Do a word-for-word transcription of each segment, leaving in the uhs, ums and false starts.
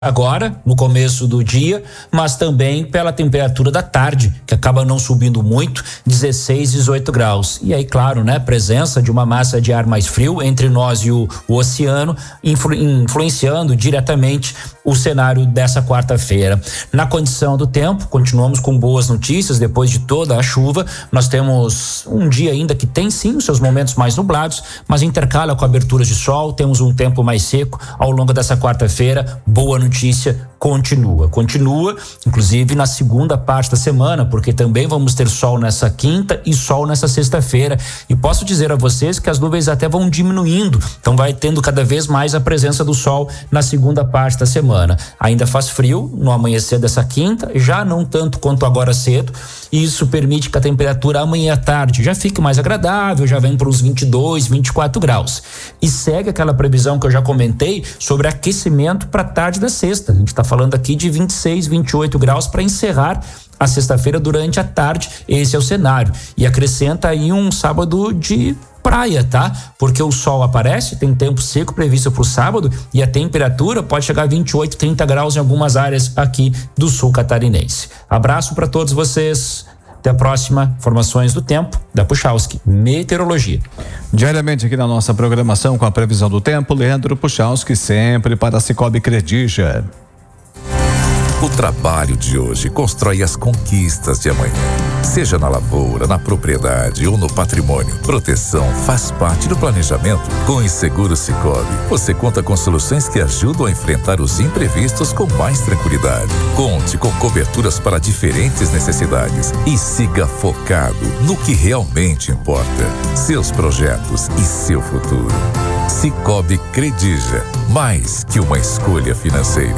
agora, no começo do dia, mas também pela temperatura da tarde, que acaba não subindo muito, dezesseis, dezoito graus. E aí, claro, né, presença de uma massa de ar mais frio entre nós e o, o oceano, influ, influenciando diretamente o cenário dessa quarta-feira. Na condição do tempo, continuamos com boas notícias depois de toda a chuva. Nós temos um dia ainda que tem sim os seus momentos mais nublados, mas intercala com aberturas de sol, temos um tempo mais seco ao longo dessa quarta-feira. Boa notícia. Notícia continua, continua, inclusive na segunda parte da semana, porque também vamos ter sol nessa quinta e sol nessa sexta-feira. E posso dizer a vocês que as nuvens até vão diminuindo, então vai tendo cada vez mais a presença do sol na segunda parte da semana. Ainda faz frio no amanhecer dessa quinta, já não tanto quanto agora cedo, e isso permite que a temperatura amanhã à tarde já fique mais agradável, já vem para uns vinte e dois, vinte e quatro graus. E segue aquela previsão que eu já comentei sobre aquecimento para tarde da sexta. A gente está falando aqui de vinte e seis, vinte e oito graus para encerrar a sexta-feira durante a tarde. Esse é o cenário. E acrescenta aí um sábado de praia, tá? Porque o sol aparece, tem tempo seco previsto para o sábado e a temperatura pode chegar a vinte e oito, trinta graus em algumas áreas aqui do sul catarinense. Abraço para todos vocês. Até a próxima. Informações do tempo da Puchalski Meteorologia. Diariamente aqui na nossa programação com a previsão do tempo, Leandro Puchalski, sempre para a Cicobi Credija. O trabalho de hoje constrói as conquistas de amanhã. Seja na lavoura, na propriedade ou no patrimônio, proteção faz parte do planejamento. Com o Seguro Cicobi, você conta com soluções que ajudam a enfrentar os imprevistos com mais tranquilidade. Conte com coberturas para diferentes necessidades e siga focado no que realmente importa: seus projetos e seu futuro. Cicobi Credija, mais que uma escolha financeira.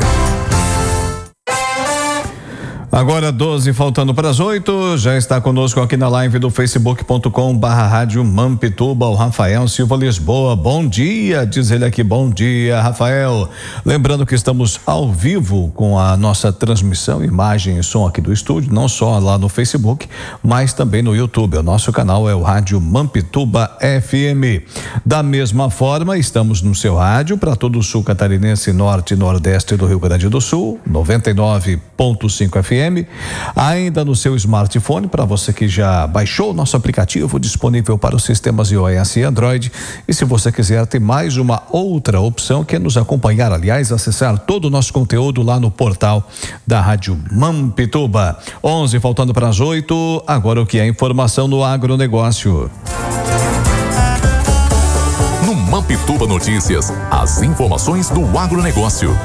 Agora doze, faltando para as oito, já está conosco aqui na live do facebook ponto com barra rádio Mampituba, o Rafael Silva Lisboa. Bom dia, diz ele aqui. Bom dia, Rafael. Lembrando que estamos ao vivo com a nossa transmissão, imagem e som aqui do estúdio, não só lá no Facebook, mas também no YouTube. O nosso canal é o Rádio Mampituba F M. Da mesma forma, estamos no seu rádio para todo o sul catarinense, norte e nordeste do Rio Grande do Sul, noventa e nove ponto cinco F M. Ainda no seu smartphone, para você que já baixou o nosso aplicativo, disponível para os sistemas iOS e Android. E se você quiser, tem mais uma outra opção, que é nos acompanhar, aliás, acessar todo o nosso conteúdo lá no portal da Rádio Mampituba. onze, faltando para as oito, agora o que é informação no agronegócio. No Mampituba Notícias, as informações do agronegócio.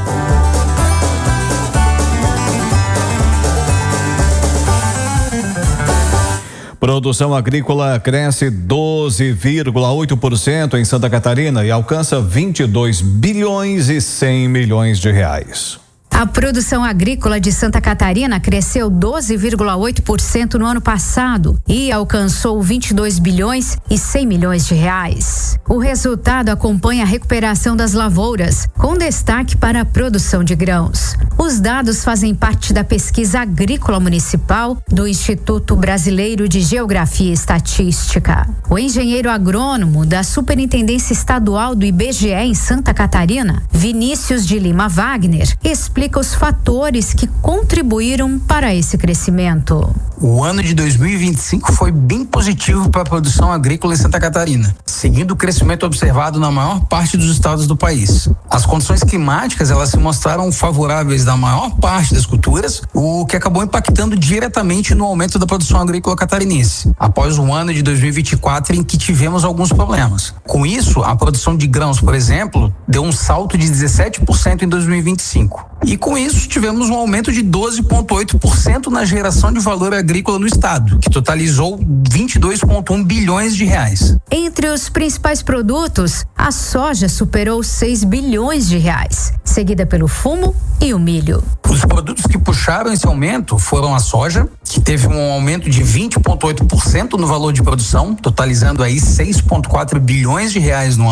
Produção agrícola cresce doze vírgula oito por cento em Santa Catarina e alcança vinte e dois bilhões e cem milhões de reais. A produção agrícola de Santa Catarina cresceu doze vírgula oito por cento no ano passado e alcançou vinte e dois bilhões e cem milhões de reais. O resultado acompanha a recuperação das lavouras, com destaque para a produção de grãos. Os dados fazem parte da pesquisa agrícola municipal do Instituto Brasileiro de Geografia e Estatística. O engenheiro agrônomo da Superintendência Estadual do I B G E em Santa Catarina, Vinícius de Lima Wagner, explica os fatores que contribuíram para esse crescimento. O ano de dois mil e vinte e cinco foi bem positivo para a produção agrícola em Santa Catarina, seguindo o crescimento observado na maior parte dos estados do país. As condições climáticas, elas se mostraram favoráveis na maior parte das culturas, o que acabou impactando diretamente no aumento da produção agrícola catarinense, após um ano de dois mil e vinte e quatro em que tivemos alguns problemas. Com isso, a produção de grãos, por exemplo, deu um salto de dezessete por cento em dois mil e vinte e cinco. E com isso tivemos um aumento de doze vírgula oito por cento na geração de valor agrícola no estado, que totalizou vinte e dois vírgula um bilhões de reais. Entre os principais produtos, a soja superou seis bilhões de reais, seguida pelo fumo e o milho. Os produtos que puxaram esse aumento foram a soja, que teve um aumento de vinte vírgula oito por cento no valor de produção, totalizando aí seis vírgula quatro bilhões de reais no ano,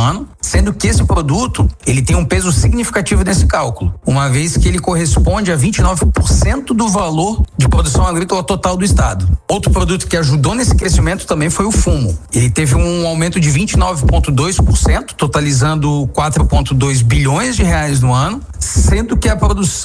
sendo que esse produto ele tem um peso significativo nesse cálculo, uma vez que ele corresponde a vinte e nove por cento do valor de produção agrícola total do estado. Outro produto que ajudou nesse crescimento também foi o fumo. Ele teve um aumento de vinte e nove vírgula dois por cento, totalizando quatro vírgula dois bilhões de reais no ano, sendo que a produção